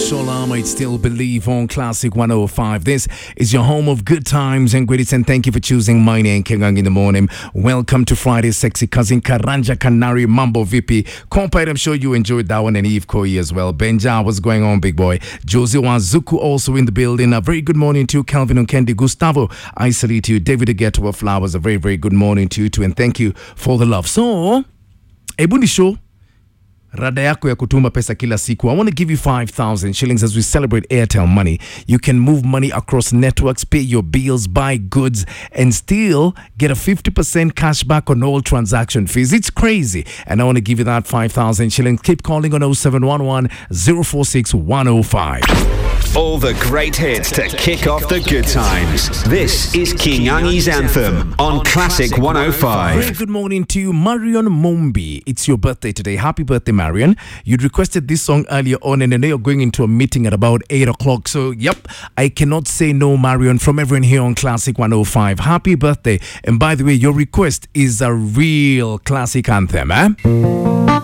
Shola might still believe on Classic 105. This is your home of good times and greats, and thank you for choosing my name, Kengang in the morning. Welcome to Friday's sexy cousin Karanja Kanari Mambo VP. Compare, I'm sure you enjoyed that one, and Eve Koi as well. Benja, what's going on, big boy? Josie Wazuku also in the building. A very good morning to you, Calvin and Kendi. Gustavo, I salute you. David Agetua Flowers, a very, very good morning to you too, and thank you for the love. So, Ebundi Show. Rada yako ya kutuma pesa kila siku. I want to give you 5,000 shillings as we celebrate Airtel Money. You can move money across networks, pay your bills, buy goods, and still get a 50% cash back on all transaction fees. It's crazy. And I want to give you that 5,000 shillings. Keep calling on 0711 046 105. All the great hits to kick off the good times. This is Kingangi's Anthem on Classic 105. Very good morning to you, Marion Mombi. It's your birthday today. Happy birthday, Marion. You'd requested this song earlier on, and I know you're going into a meeting at about 8 o'clock. So, yep, I cannot say no, Marion, from everyone here on Classic 105. Happy birthday. And by the way, your request is a real classic anthem, eh?